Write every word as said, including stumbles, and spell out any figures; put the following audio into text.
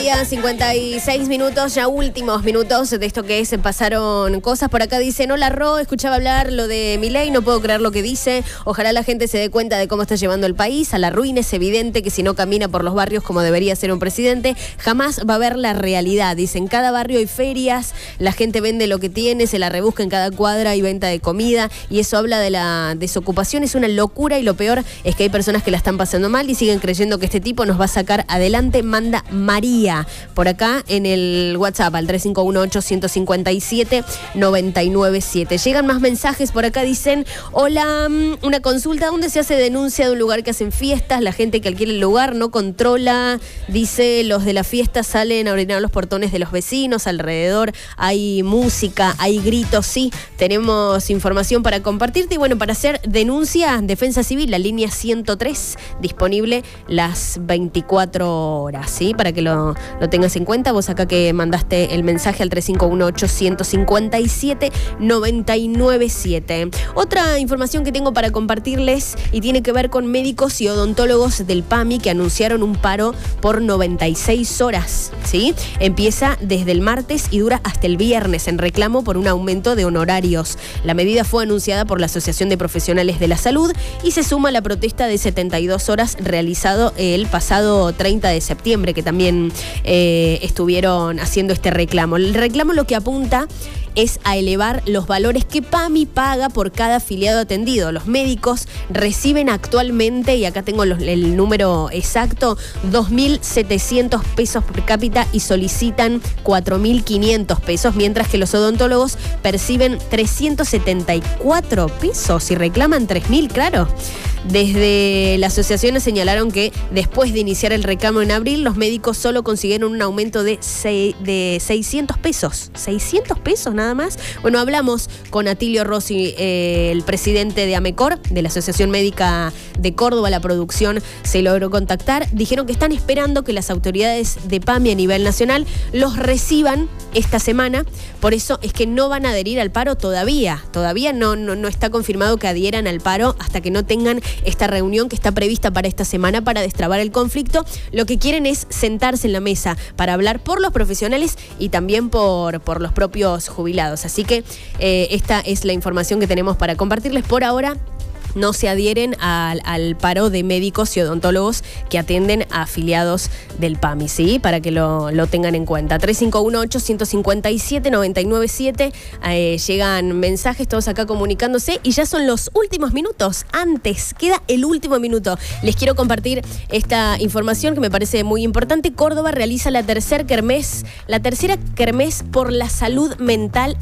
mediodía, cincuenta y seis minutos, ya últimos minutos de esto que es Pasaron Cosas. Por acá dicen, hola Ro, escuchaba hablar lo de Milei, no puedo creer lo que dice. Ojalá la gente se dé cuenta de cómo está llevando el país a la ruina. Es evidente que si no camina por los barrios como debería ser un presidente, jamás va a ver la realidad. Dicen, en cada barrio hay ferias, la gente vende lo que tiene, se la rebusca en cada cuadra, hay venta de comida y eso habla de la desocupación. Es una locura y lo peor es que hay personas que la están pasando mal y siguen creyendo que este tipo nos va a sacar adelante. Manda María por acá en el WhatsApp al tres cinco uno ocho, uno cinco siete, nueve nueve siete. Llegan más mensajes por acá, dicen, hola, una consulta, ¿dónde se hace denuncia de un lugar que hacen fiestas? La gente que alquila el lugar no controla, dice, los de la fiesta salen a orinar los portones de los vecinos, alrededor hay música, hay gritos. Sí, tenemos información para compartirte y bueno, para hacer denuncia, Defensa Civil, la línea ciento tres, disponible las veinticuatro horas, ¿sí? Para que lo, lo tengas en cuenta. Vos acá que mandaste el mensaje al tres cinco uno ocho, uno cinco siete, nueve nueve siete. Otra información que tengo para compartirles y tiene que ver con médicos y odontólogos del PAMI que anunciaron un paro por noventa y seis horas, ¿sí? Empieza desde el martes y dura hasta el viernes en reclamo por un aumento de honorarios. La medida fue anunciada por la Asociación de Profesionales de la Salud y se suma a la protesta de setenta y dos horas realizado el pasado treinta de septiembre, que también eh, estuvieron haciendo este reclamo. El reclamo lo que apunta es a elevar los valores que PAMI paga por cada afiliado atendido. Los médicos reciben actualmente, y acá tengo los, el número exacto, dos mil setecientos pesos per cápita y solicitan cuatro mil quinientos pesos, mientras que los odontólogos perciben trescientos setenta y cuatro pesos y reclaman tres mil, claro. Desde la asociación señalaron que después de iniciar el reclamo en abril, los médicos solo consiguieron un aumento de, se, de seiscientos pesos. ¿seiscientos pesos nada más? Bueno, hablamos con Atilio Rossi, eh, el presidente de AMECOR, de la Asociación Médica de Córdoba. La producción se logró contactar. Dijeron que están esperando que las autoridades de PAMI a nivel nacional los reciban esta semana. Por eso es que no van a adherir al paro todavía. Todavía no, no, no está confirmado que adhieran al paro hasta que no tengan esta reunión que está prevista para esta semana para destrabar el conflicto. Lo que quieren es sentarse en la mesa para hablar por los profesionales y también por, por los propios jubilados. Así que eh, esta es la información que tenemos para compartirles por ahora. No se adhieren al, al paro de médicos y odontólogos que atienden a afiliados del PAMI, ¿sí? Para que lo, lo tengan en cuenta. tres cinco uno ocho, uno cinco siete, nueve nueve siete. Eh, llegan mensajes, todos acá comunicándose y ya son los últimos minutos. Antes, queda el último minuto. Les quiero compartir esta información que me parece muy importante. Córdoba realiza la tercer kermés, la tercera kermés por la salud mental